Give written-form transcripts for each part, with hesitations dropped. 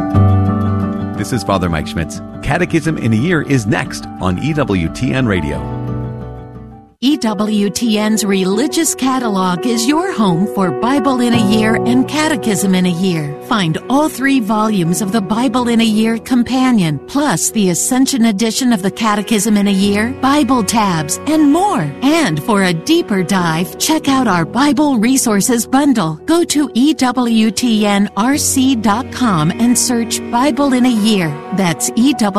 This is Father Mike Schmitz. Catechism in a Year is next on EWTN Radio. EWTN's Religious Catalog is your home for Bible in a Year and Catechism in a Year. Find all 3 volumes of the Bible in a Year Companion, plus the Ascension edition of the Catechism in a Year, Bible tabs, and more. And for a deeper dive, check out our Bible Resources Bundle. Go to EWTNRC.com and search Bible in a Year. That's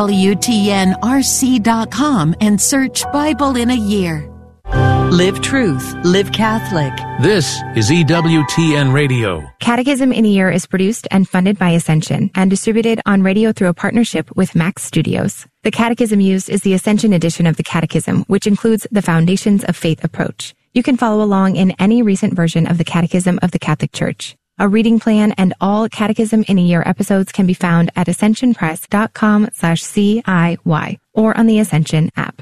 EWTNRC.com and search Bible in a Year. Live truth. Live Catholic. This is EWTN Radio. Catechism in a Year is produced and funded by Ascension and distributed on radio through a partnership with Max Studios. The catechism used is the Ascension edition of the Catechism, which includes the Foundations of Faith approach. You can follow along in any recent version of the Catechism of the Catholic Church. A reading plan and all Catechism in a Year episodes can be found at ascensionpress.com/CIY or on the Ascension app.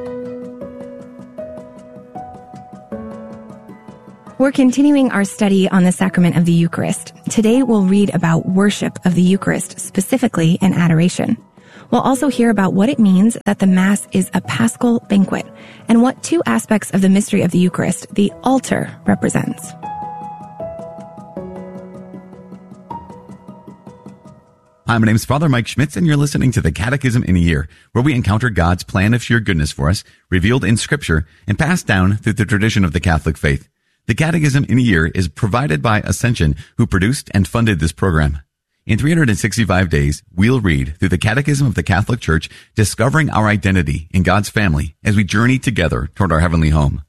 We're continuing our study on the sacrament of the Eucharist. Today we'll read about worship of the Eucharist, specifically in adoration. We'll also hear about what it means that the Mass is a paschal banquet and what 2 aspects of the mystery of the Eucharist the altar represents. Hi, my name is Father Mike Schmitz, and you're listening to the Catechism in a Year, where we encounter God's plan of sheer goodness for us, revealed in Scripture and passed down through the tradition of the Catholic faith. The Catechism in a Year is provided by Ascension, who produced and funded this program. In 365 days, we'll read through the Catechism of the Catholic Church, discovering our identity in God's family as we journey together toward our heavenly home.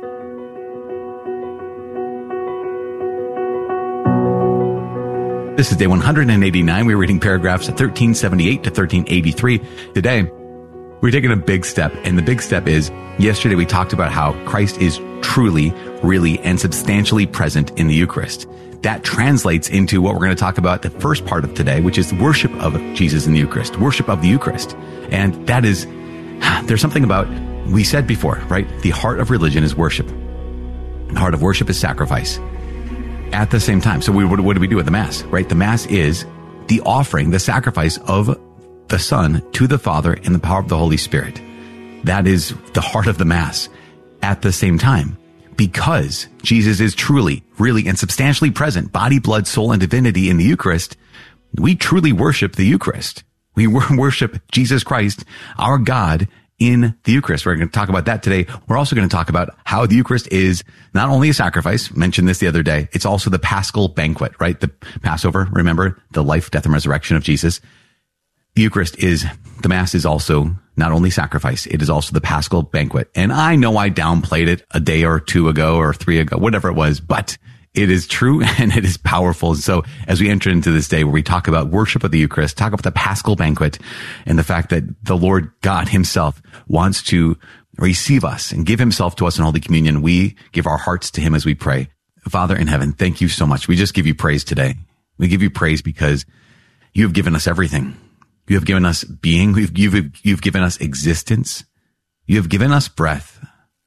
This is day 189. We're reading paragraphs 1378 to 1383. Today, we're taking a big step, and the big step is, yesterday we talked about how Christ is truly, really, and substantially present in the Eucharist. That translates into what we're going to talk about the first part of today, which is the worship of Jesus in the Eucharist, worship of the Eucharist. And that is, there's something about, we said before, right? The heart of religion is worship. The heart of worship is sacrifice. At the same time, so what do we do with the Mass, right? The Mass is the offering, the sacrifice of the Son to the Father in the power of the Holy Spirit. That is the heart of the Mass. At the same time, because Jesus is truly, really, and substantially present, body, blood, soul, and divinity in the Eucharist, we truly worship the Eucharist. We worship Jesus Christ, our God, in the Eucharist. We're going to talk about that today. We're also going to talk about how the Eucharist is not only a sacrifice, mentioned this the other day, it's also the Paschal banquet, right? The Passover, remember, the life, death, and resurrection of Jesus. The Eucharist is, the Mass is also not only sacrifice, it is also the Paschal banquet. And I know I downplayed it a day or 2 ago or 3 ago, whatever it was, but it is true and it is powerful. So as we enter into this day where we talk about worship of the Eucharist, talk about the Paschal banquet and the fact that the Lord God himself wants to receive us and give himself to us in Holy Communion, we give our hearts to him as we pray. Father in heaven, thank you so much. We just give you praise today. We give you praise because you have given us everything. You have given us being. You've given us existence. You have given us breath.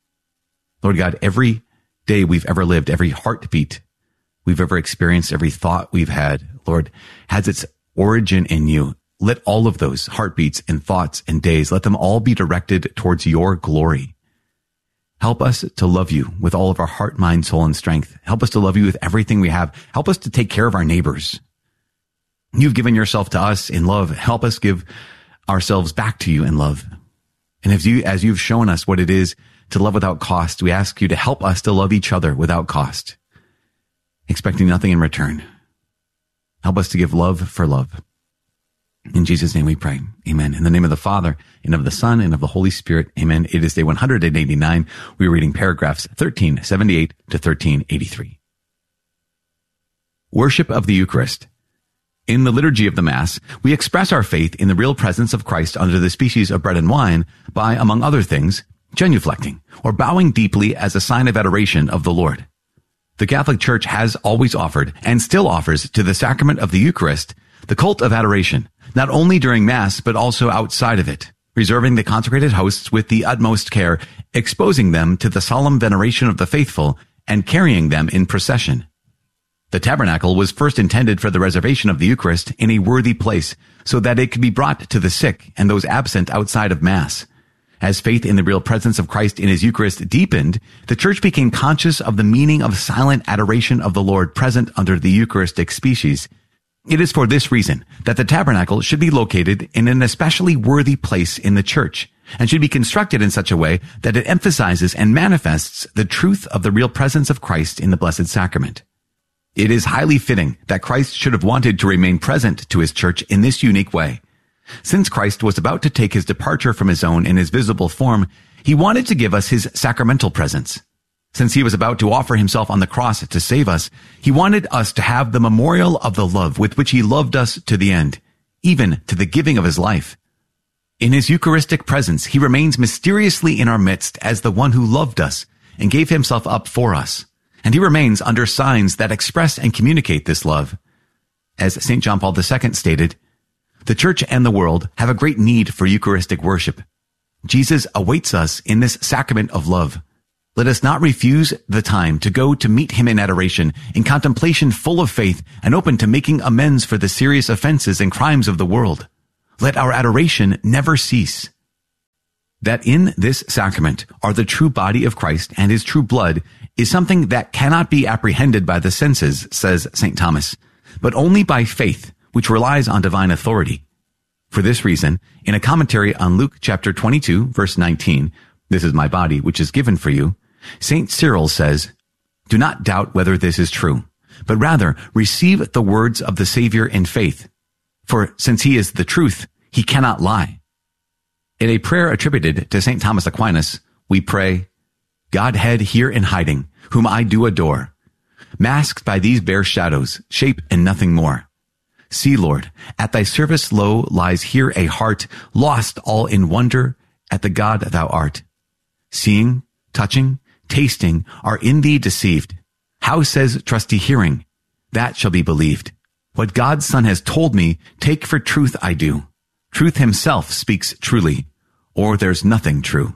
Lord God, every day we've ever lived, every heartbeat we've ever experienced, every thought we've had, Lord, has its origin in you. Let all of those heartbeats and thoughts and days, let them all be directed towards your glory. Help us to love you with all of our heart, mind, soul, and strength. Help us to love you with everything we have. Help us to take care of our neighbors. You've given yourself to us in love. Help us give ourselves back to you in love. And as you've shown us what it is to love without cost, we ask you to help us to love each other without cost, expecting nothing in return. Help us to give love for love. In Jesus' name we pray. Amen. In the name of the Father, and of the Son, and of the Holy Spirit. Amen. It is day 189. We're reading paragraphs 1378 to 1383. Worship of the Eucharist. In the liturgy of the Mass, we express our faith in the real presence of Christ under the species of bread and wine by, among other things, genuflecting, or bowing deeply as a sign of adoration of the Lord. The Catholic Church has always offered, and still offers, to the sacrament of the Eucharist, the cult of adoration, not only during Mass, but also outside of it, reserving the consecrated hosts with the utmost care, exposing them to the solemn veneration of the faithful, and carrying them in procession. The tabernacle was first intended for the reservation of the Eucharist in a worthy place, so that it could be brought to the sick and those absent outside of Mass. As faith in the real presence of Christ in his Eucharist deepened, the Church became conscious of the meaning of silent adoration of the Lord present under the Eucharistic species. It is for this reason that the tabernacle should be located in an especially worthy place in the Church, and should be constructed in such a way that it emphasizes and manifests the truth of the real presence of Christ in the Blessed Sacrament. It is highly fitting that Christ should have wanted to remain present to his Church in this unique way. Since Christ was about to take his departure from his own in his visible form, he wanted to give us his sacramental presence. Since he was about to offer himself on the cross to save us, he wanted us to have the memorial of the love with which he loved us to the end, even to the giving of his life. In his Eucharistic presence, he remains mysteriously in our midst as the one who loved us and gave himself up for us. And he remains under signs that express and communicate this love. As St. John Paul II stated, the Church and the world have a great need for Eucharistic worship. Jesus awaits us in this sacrament of love. Let us not refuse the time to go to meet him in adoration, in contemplation full of faith and open to making amends for the serious offenses and crimes of the world. Let our adoration never cease. That in this sacrament are the true body of Christ and his true blood is something that cannot be apprehended by the senses, says St. Thomas, but only by faith, which relies on divine authority. For this reason, in a commentary on Luke chapter 22, verse 19, "This is my body, which is given for you," St. Cyril says, "Do not doubt whether this is true, but rather receive the words of the Savior in faith. For since he is the truth, he cannot lie." In a prayer attributed to St. Thomas Aquinas, we pray, "Godhead here in hiding, whom I do adore, masked by these bare shadows, shape and nothing more. See, Lord, at thy service low lies here a heart lost all in wonder at the God thou art. Seeing, touching, tasting are in thee deceived. How says trusty hearing? That shall be believed. What God's Son has told me, take for truth I do. Truth himself speaks truly, or there's nothing true."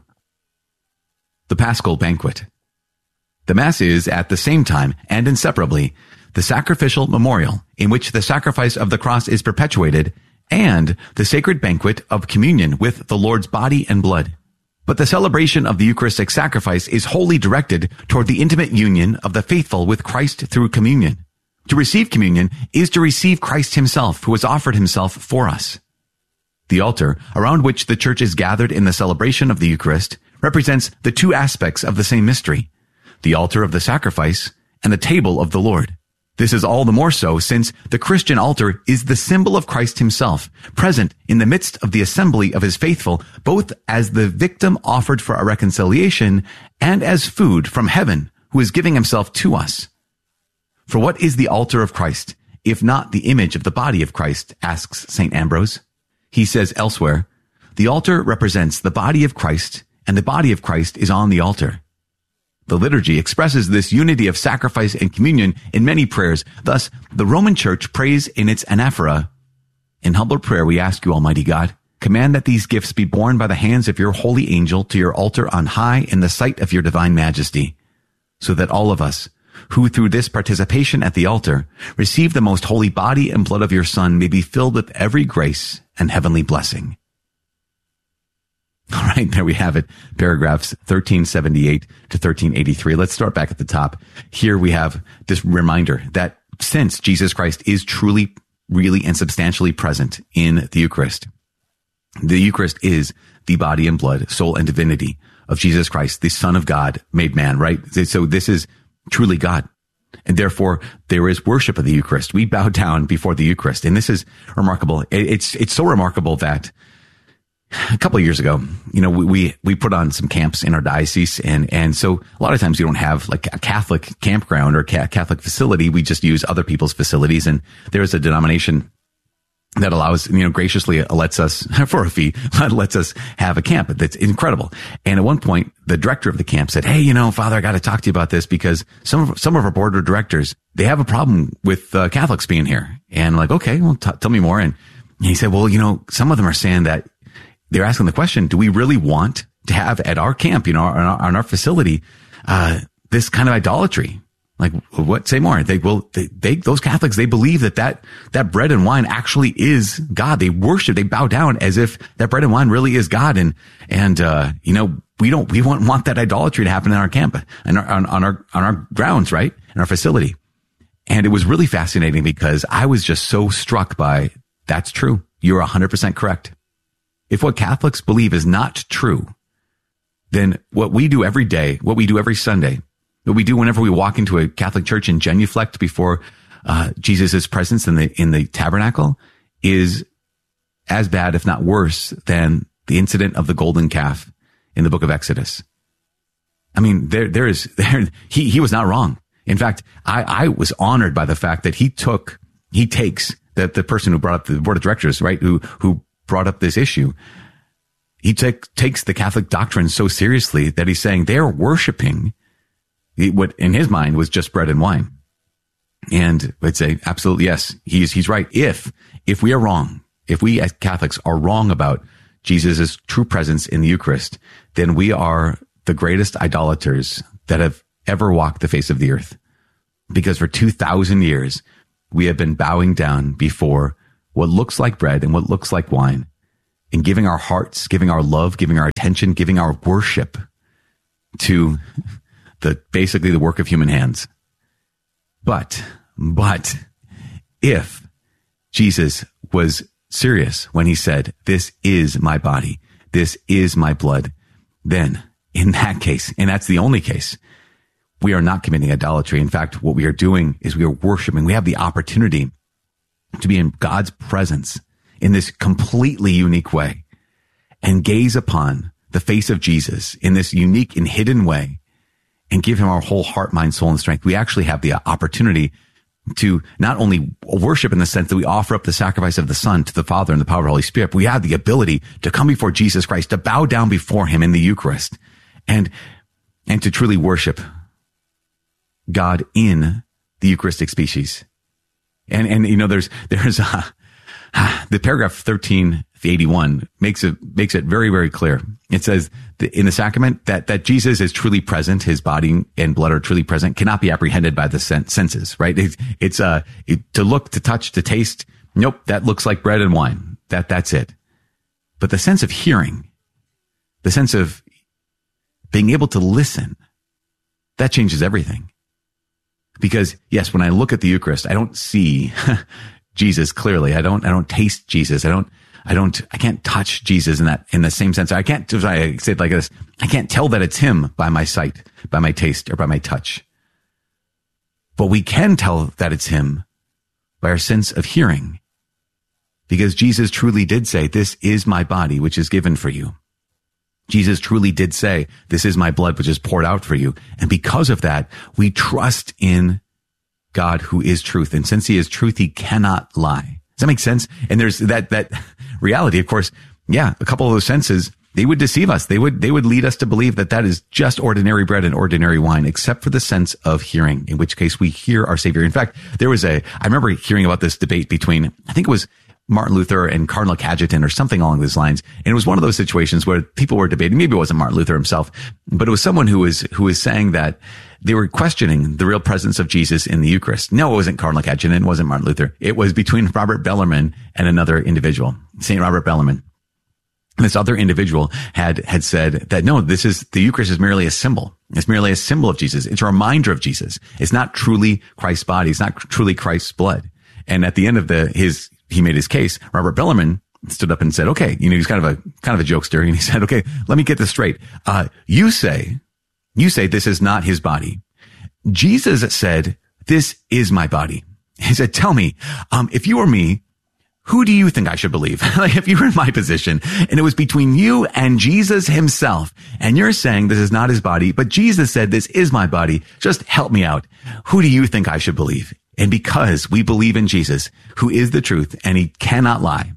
The Paschal Banquet. The Mass is, at the same time and inseparably, the sacrificial memorial in which the sacrifice of the cross is perpetuated, and the sacred banquet of communion with the Lord's body and blood. But the celebration of the Eucharistic sacrifice is wholly directed toward the intimate union of the faithful with Christ through communion. To receive communion is to receive Christ himself, who has offered himself for us. The altar, around which the Church is gathered in the celebration of the Eucharist, represents the two aspects of the same mystery, the altar of the sacrifice and the table of the Lord. This is all the more so since the Christian altar is the symbol of Christ himself, present in the midst of the assembly of his faithful, both as the victim offered for our reconciliation and as food from heaven, who is giving himself to us. For what is the altar of Christ, if not the image of the body of Christ, asks St. Ambrose. He says elsewhere, the altar represents the body of Christ, and the body of Christ is on the altar. The liturgy expresses this unity of sacrifice and communion in many prayers. Thus, the Roman Church prays in its anaphora, "In humble prayer we ask you, Almighty God, command that these gifts be borne by the hands of your holy angel to your altar on high in the sight of your divine majesty, so that all of us, who through this participation at the altar receive the most holy body and blood of your Son, may be filled with every grace and heavenly blessing." All right, there we have it. Paragraphs 1378 to 1383. Let's start back at the top. Here we have this reminder that since Jesus Christ is truly, really, and substantially present in the Eucharist is the body and blood, soul and divinity of Jesus Christ, the Son of God made man, right? So this is truly God. And therefore, there is worship of the Eucharist. We bow down before the Eucharist. And this is remarkable. It's so remarkable that a couple of years ago, we put on some camps in our diocese. And so a lot of times you don't have like a Catholic campground or Catholic facility. We just use other people's facilities. And there's a denomination that allows, graciously lets us, for a fee, lets us have a camp. That's incredible. And at one point, the director of the camp said, "Hey, Father, I got to talk to you about this because some of our board of directors, they have a problem with Catholics being here." And I'm like, "Okay, well, tell me more." And he said, "Well, some of them are saying that they're asking the question, do we really want to have at our camp, on our facility, this kind of idolatry? Like, what? Say more. Those Catholics, they believe that bread and wine actually is God. They worship, they bow down as if that bread and wine really is God. And we won't want that idolatry to happen in our camp and on our grounds, right? In our facility. And it was really fascinating because I was just so struck by, that's true. You're 100% correct. If what Catholics believe is not true, then what we do every day, what we do every Sunday, what we do whenever we walk into a Catholic church and genuflect before Jesus' presence in the tabernacle is as bad, if not worse, than the incident of the golden calf in the book of Exodus. I mean, he was not wrong. In fact, I was honored by the fact that he takes the person who brought up the board of directors, right, who brought up this issue. He takes the Catholic doctrine so seriously that he's saying they're worshiping what in his mind was just bread and wine. And I'd say, absolutely, yes, he's right. If we are wrong, if we as Catholics are wrong about Jesus' true presence in the Eucharist, then we are the greatest idolaters that have ever walked the face of the earth. Because for 2,000 years, we have been bowing down before what looks like bread and what looks like wine, and giving our hearts, giving our love, giving our attention, giving our worship to basically the work of human hands. But if Jesus was serious when he said, this is my body, this is my blood, then in that case, and that's the only case, we are not committing idolatry. In fact, what we are doing is we are worshiping. We have the opportunity to be in God's presence in this completely unique way and gaze upon the face of Jesus in this unique and hidden way and give him our whole heart, mind, soul, and strength. We actually have the opportunity to not only worship in the sense that we offer up the sacrifice of the Son to the Father and the power of the Holy Spirit, but we have the ability to come before Jesus Christ, to bow down before him in the Eucharist and to truly worship God in the Eucharistic species. And there's the paragraph 1381 makes it very, very clear. It says in the sacrament that Jesus is truly present, his body and blood are truly present, cannot be apprehended by the senses, right? It's to look, to touch, to taste. Nope, that looks like bread and wine. That's it. But the sense of hearing, the sense of being able to listen, that changes everything. Because yes, when I look at the Eucharist, I don't see Jesus clearly. I don't taste Jesus. I can't touch Jesus in the same sense. I can't, if I say it like this, I can't tell that it's him by my sight, by my taste, or by my touch. But we can tell that it's him by our sense of hearing. Because Jesus truly did say, this is my body, which is given for you. Jesus truly did say, this is my blood, which is poured out for you. And because of that, we trust in God who is truth. And since he is truth, he cannot lie. Does that make sense? And there's that reality, of course. Yeah, a couple of those senses, they would deceive us. They would lead us to believe that is just ordinary bread and ordinary wine, except for the sense of hearing, in which case we hear our Savior. In fact, I remember hearing about this debate between, I think it was Martin Luther and Cardinal Cajetan or something along those lines. And it was one of those situations where people were debating. Maybe it wasn't Martin Luther himself, but it was someone who was saying that they were questioning the real presence of Jesus in the Eucharist. No, it wasn't Cardinal Cajetan. It wasn't Martin Luther. It was between Robert Bellarmine and another individual, St. Robert Bellarmine. And this other individual had said that no, the Eucharist is merely a symbol. It's merely a symbol of Jesus. It's a reminder of Jesus. It's not truly Christ's body. It's not truly Christ's blood. And at the end of he made his case. Robert Bellarmine stood up and said, okay, he's kind of a jokester. And he said, okay, let me get this straight. You say this is not his body. Jesus said, this is my body. He said, tell me, if you were me, who do you think I should believe? Like if you were in my position and it was between you and Jesus himself, and you're saying this is not his body, but Jesus said, this is my body. Just help me out. Who do you think I should believe? And because we believe in Jesus, who is the truth, and he cannot lie,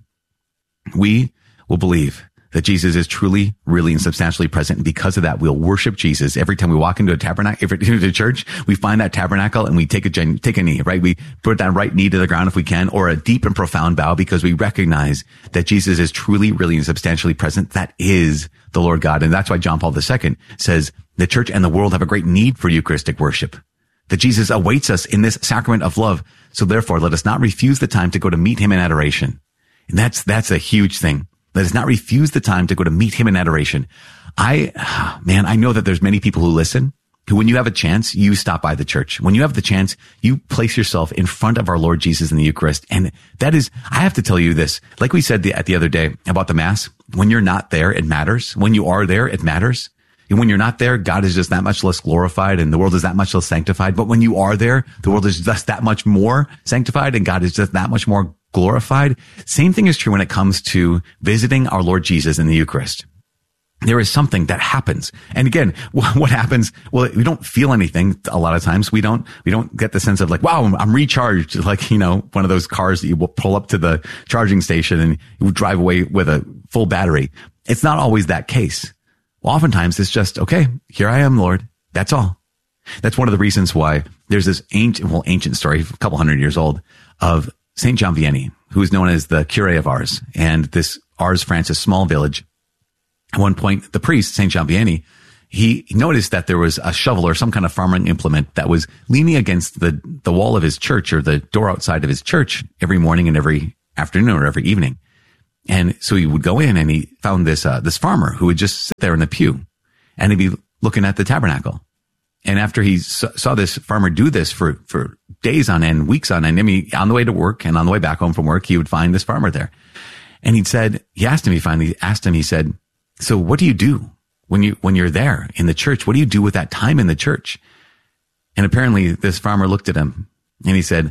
we will believe that Jesus is truly, really, and substantially present. And because of that, we'll worship Jesus every time we walk into a tabernacle, into a church. We find that tabernacle and we take a knee, right? We put that right knee to the ground if we can, or a deep and profound bow, because we recognize that Jesus is truly, really, and substantially present. That is the Lord God. And that's why John Paul II says the church and the world have a great need for Eucharistic worship. that Jesus awaits us in this sacrament of love. So therefore, let us not refuse the time to go to meet him in adoration. And that's a huge thing. Let us not refuse the time to go to meet him in adoration. I know that there's many people who listen, who when you have a chance, you stop by the church. When you have the chance, you place yourself in front of our Lord Jesus in the Eucharist. And that is, I have to tell you this, like we said the other day about the Mass, when you're not there, it matters. When you are there, it matters. And when you're not there, God is just that much less glorified and the world is that much less sanctified. But when you are there, the world is just that much more sanctified and God is just that much more glorified. Same thing is true when it comes to visiting our Lord Jesus in the Eucharist. There is something that happens. And again, what happens? Well, we don't feel anything a lot of times. We don't get the sense of like, wow, I'm recharged. Like, one of those cars that you will pull up to the charging station and you drive away with a full battery. It's not always that case. Well, oftentimes it's just, okay, here I am, Lord. That's all. That's one of the reasons why there's this ancient story, a couple hundred years old, of Saint John Vianney, who is known as the curé of Ars, and this Ars, France, a small village. At one point, the priest, Saint John Vianney, he noticed that there was a shovel or some kind of farming implement that was leaning against the wall of his church or the door outside of his church every morning and every afternoon or every evening. And so he would go in and he found this farmer who would just sit there in the pew and he'd be looking at the tabernacle. And after he saw this farmer do this for days on end, weeks on end, I mean, on the way to work and on the way back home from work, he would find this farmer there. And he said, so what do you do when you're there in the church? What do you do with that time in the church? And apparently this farmer looked at him and he said,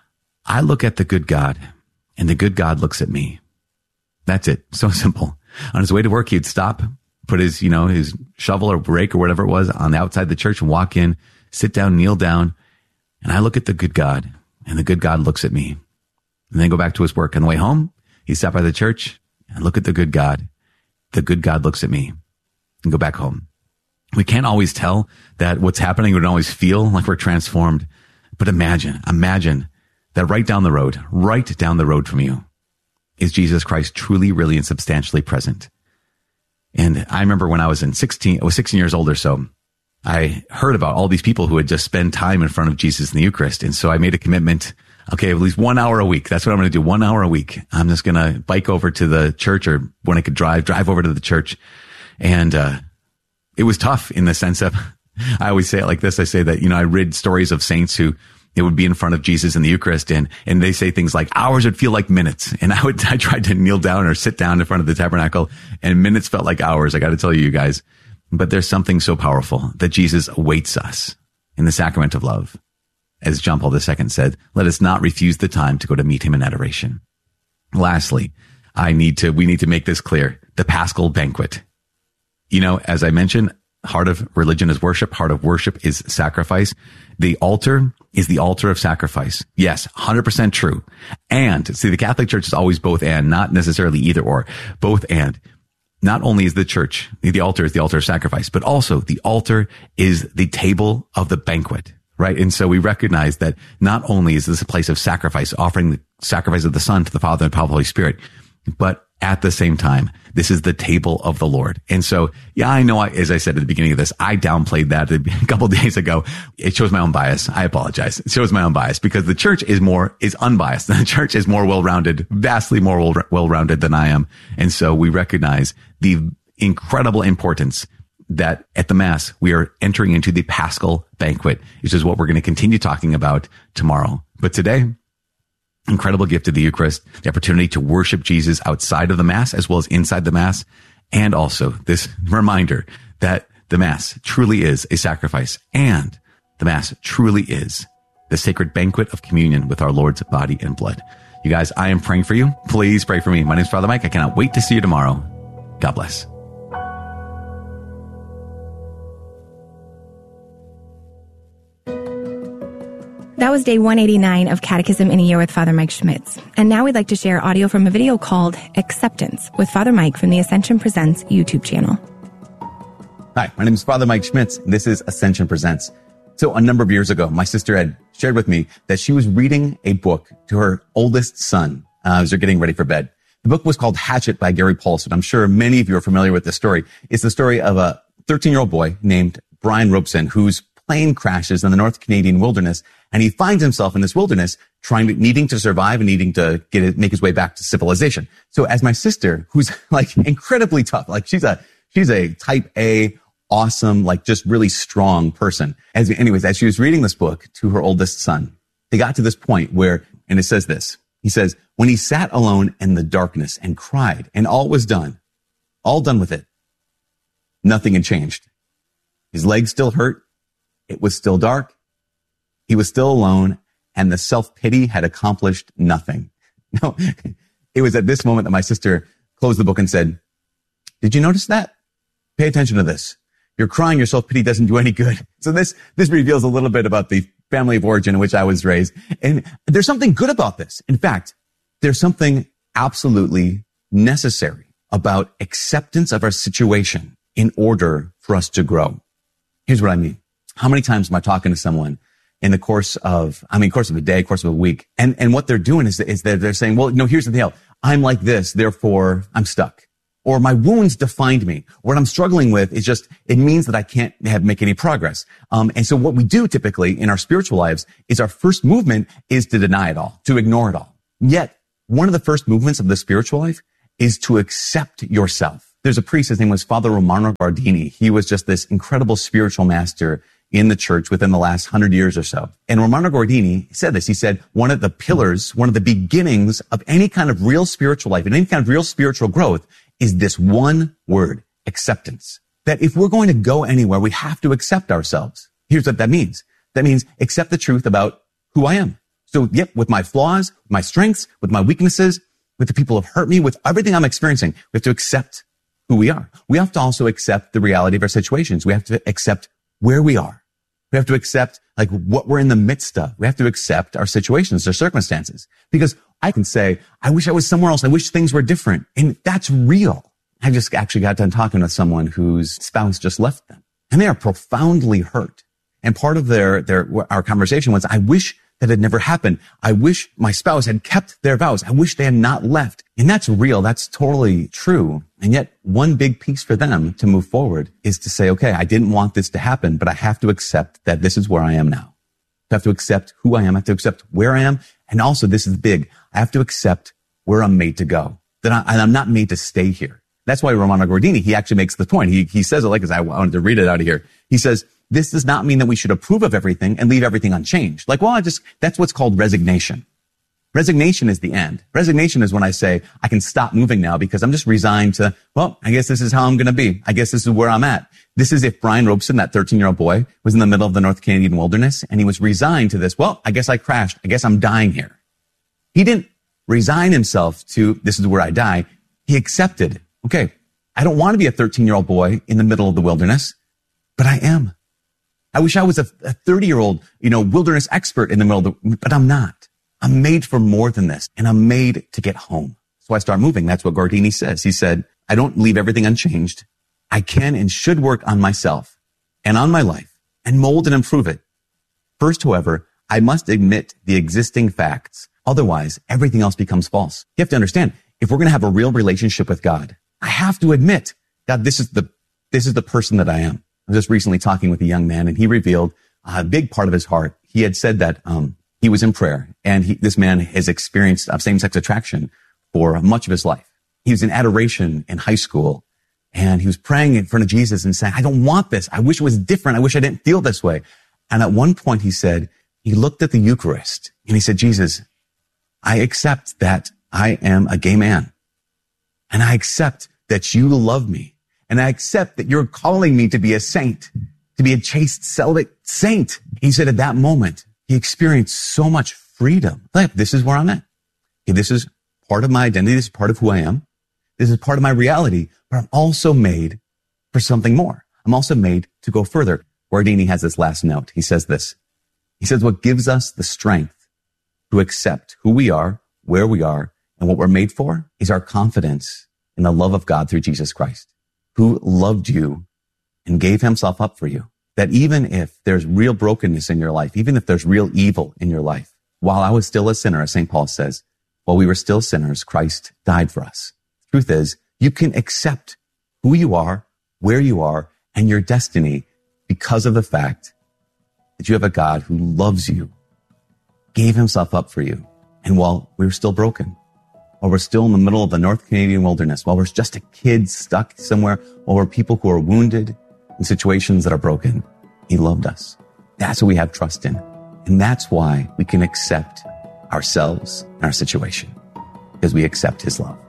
I look at the good God and the good God looks at me. That's it. So simple. On his way to work, he'd stop, put his shovel or rake or whatever it was on the outside the church and walk in, sit down, kneel down. And I look at the good God and the good God looks at me, and then go back to his work. On the way home, he'd stop by the church and look at the good God. The good God looks at me, and go back home. We can't always tell that what's happening. We don't always feel like we're transformed, but imagine that right down the road from you is Jesus Christ truly, really, and substantially present. And I remember when I was 16 years old or so, I heard about all these people who had just spent time in front of Jesus in the Eucharist. And so I made a commitment, okay, at least 1 hour a week. That's what I'm going to do. 1 hour a week. I'm just going to bike over to the church, or when I could drive over to the church. And, it was tough in the sense of, I always say it like this. I say that, I read stories of saints who they would be in front of Jesus in the Eucharist and they say things like hours would feel like minutes. And I tried to kneel down or sit down in front of the tabernacle and minutes felt like hours. I got to tell you guys, but there's something so powerful that Jesus awaits us in the sacrament of love. As John Paul II said, let us not refuse the time to go to meet him in adoration. Lastly, we need to make this clear. The Paschal banquet. As I mentioned, heart of religion is worship. Heart of worship is sacrifice. The altar is the altar of sacrifice. Yes, 100% true. And see, the Catholic Church is always both and, not necessarily either or, both and. Not only is the church, the altar is the altar of sacrifice, but also the altar is the table of the banquet, right? And so we recognize that not only is this a place of sacrifice, offering the sacrifice of the Son to the Father and the Holy Spirit, but at the same time, this is the table of the Lord. And so, yeah, I know, as I said at the beginning of this, I downplayed that a couple of days ago. It shows my own bias. I apologize. It shows my own bias because the church is unbiased. The church is more well-rounded, vastly more well-rounded than I am. And so we recognize the incredible importance that at the Mass, we are entering into the Paschal banquet, which is what we're going to continue talking about tomorrow. But today, incredible gift of the Eucharist, the opportunity to worship Jesus outside of the Mass as well as inside the Mass, and also this reminder that the Mass truly is a sacrifice and the Mass truly is the sacred banquet of communion with our Lord's body and blood. You guys, I am praying for you. Please pray for me. My name is Father Mike. I cannot wait to see you tomorrow. God bless. That was day 189 of Catechism in a Year with Father Mike Schmitz. And now we'd like to share audio from a video called Acceptance with Father Mike from the Ascension Presents YouTube channel. Hi, my name is Father Mike Schmitz. And this is Ascension Presents. So a number of years ago, my sister had shared with me that she was reading a book to her oldest son as they're getting ready for bed. The book was called Hatchet by Gary Paulson. I'm sure many of you are familiar with this story. It's the story of a 13-year-old boy named Brian Robeson, whose plane crashes in the North Canadian wilderness, and he finds himself in this wilderness needing to survive and needing to make his way back to civilization. So as my sister, who's like incredibly tough, like she's a type A, awesome, like just really strong person. As she was reading this book to her oldest son, they got to this point where, and it says this, he says, when he sat alone in the darkness and cried and all was done, all done with it, nothing had changed. His legs still hurt. It was still dark. He was still alone, and the self-pity had accomplished nothing. No, it was at this moment that my sister closed the book and said, did you notice that? Pay attention to this. You're crying, your self-pity doesn't do any good. So this reveals a little bit about the family of origin in which I was raised. And there's something good about this. In fact, there's something absolutely necessary about acceptance of our situation in order for us to grow. Here's what I mean. How many times am I talking to someone in the course of a day, course of a week, and what they're doing is that they're saying, well, no, here's the deal. I'm like this, therefore I'm stuck. Or my wounds defined me. What I'm struggling with is just, it means that I can't make any progress. And so what we do typically in our spiritual lives is our first movement is to deny it all, to ignore it all. Yet, one of the first movements of the spiritual life is to accept yourself. There's a priest, his name was Father Romano Guardini. He was just this incredible spiritual master in the church within the last 100 years or so. And Romano Guardini said this. He said, one of the pillars, one of the beginnings of any kind of real spiritual life and any kind of real spiritual growth is this one word, acceptance. That if we're going to go anywhere, we have to accept ourselves. Here's what that means. That means accept the truth about who I am. So, yep, with my flaws, my strengths, with my weaknesses, with the people who have hurt me, with everything I'm experiencing, we have to accept who we are. We have to also accept the reality of our situations. We have to accept where we are. We have to accept like what we're in the midst of. We have to accept our situations, our circumstances. Because I can say, I wish I was somewhere else. I wish things were different. And that's real. I just actually got done talking with someone whose spouse just left them. And they are profoundly hurt. And part of our conversation was, I wish that had never happened. I wish my spouse had kept their vows. I wish they had not left. And that's real. That's totally true. And yet one big piece for them to move forward is to say, okay, I didn't want this to happen, but I have to accept that this is where I am now. I have to accept who I am. I have to accept where I am. And also, this is big. I have to accept where I'm made to go. I'm not made to stay here. That's why Romano Guardini, he actually makes the point. He says it like this. I wanted to read it out of here. He says, this does not mean that we should approve of everything and leave everything unchanged. Like, well, that's what's called resignation. Resignation is the end. Resignation is when I say, I can stop moving now because I'm just resigned to, well, I guess this is how I'm going to be. I guess this is where I'm at. This is if Brian Robeson, that 13-year-old boy, was in the middle of the North Canadian wilderness and he was resigned to this, well, I guess I crashed. I guess I'm dying here. He didn't resign himself to, this is where I die. He accepted, okay, I don't want to be a 13-year-old boy in the middle of the wilderness, but I am. I wish I was a 30-year-old, wilderness expert in the middle of but I'm not. I'm made for more than this, and I'm made to get home. So I start moving. That's what Guardini says. He said, I don't leave everything unchanged. I can and should work on myself and on my life and mold and improve it. First, however, I must admit the existing facts. Otherwise, everything else becomes false. You have to understand, if we're going to have a real relationship with God, I have to admit, God, this is the person that I am. I was just recently talking with a young man, and he revealed a big part of his heart. He had said that he was in prayer, and this man has experienced same-sex attraction for much of his life. He was in adoration in high school, and he was praying in front of Jesus and saying, I don't want this. I wish it was different. I wish I didn't feel this way. And at one point he said, he looked at the Eucharist, and he said, Jesus, I accept that I am a gay man, and I accept that you love me. And I accept that you're calling me to be a saint, to be a chaste, celibate saint. He said at that moment, he experienced so much freedom. Like, this is where I'm at. Okay, this is part of my identity. This is part of who I am. This is part of my reality, but I'm also made for something more. I'm also made to go further. Guardini has this last note. He says this. He says, what gives us the strength to accept who we are, where we are, and what we're made for is our confidence in the love of God through Jesus Christ, who loved you and gave himself up for you. That even if there's real brokenness in your life, even if there's real evil in your life, while I was still a sinner, as St. Paul says, while we were still sinners, Christ died for us. The truth is, you can accept who you are, where you are, and your destiny because of the fact that you have a God who loves you, gave himself up for you. And while we're still broken, while we're still in the middle of the North Canadian wilderness, while we're just a kid stuck somewhere, while we're people who are wounded in situations that are broken, he loved us. That's what we have trust in. And that's why we can accept ourselves and our situation, because we accept his love.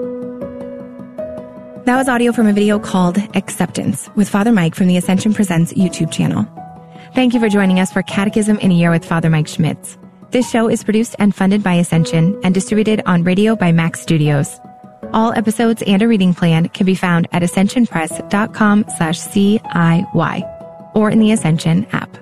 That was audio from a video called Acceptance with Father Mike from the Ascension Presents YouTube channel. Thank you for joining us for Catechism in a Year with Father Mike Schmitz. This show is produced and funded by Ascension and distributed on radio by Max Studios. All episodes and a reading plan can be found at ascensionpress.com/CIY or in the Ascension app.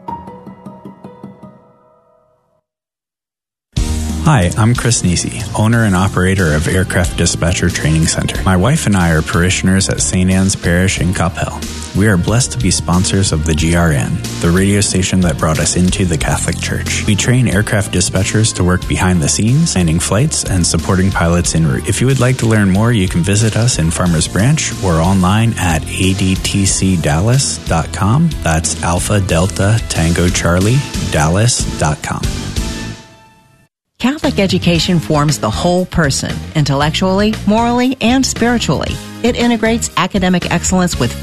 Hi, I'm Chris Nisi, owner and operator of Aircraft Dispatcher Training Center. My wife and I are parishioners at St. Anne's Parish in Coppell. We are blessed to be sponsors of the GRN, the radio station that brought us into the Catholic Church. We train aircraft dispatchers to work behind the scenes, planning flights, and supporting pilots en route. If you would like to learn more, you can visit us in Farmers Branch or online at adtcdallas.com. That's Alpha Delta Tango Charlie Dallas.com. Catholic education forms the whole person, intellectually, morally, and spiritually. It integrates academic excellence with